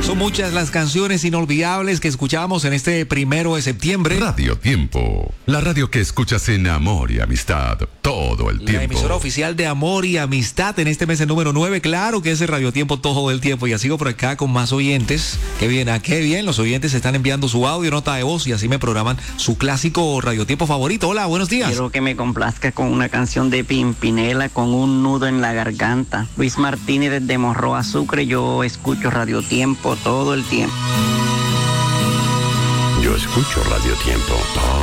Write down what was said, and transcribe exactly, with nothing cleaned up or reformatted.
Son muchas las canciones inolvidables que escuchamos en este primero de septiembre. Radio Tiempo, la radio que escuchas en amor y amistad todo el tiempo. La emisora oficial de amor y amistad en este mes el número nueve, claro que es el Radio Tiempo todo el tiempo. Y sigo por acá con más oyentes. Qué bien, ¿a qué bien? Los oyentes están enviando su audio, nota de voz y así me programan su clásico Radio Tiempo favorito. Hola, buenos días. Quiero que me complazca con una canción de Pimpinela, con un nudo en la garganta. Luis Martínez desde Morro Sucre, yo escucho Radio Tiempo todo el tiempo. Yo escucho Radio Tiempo todo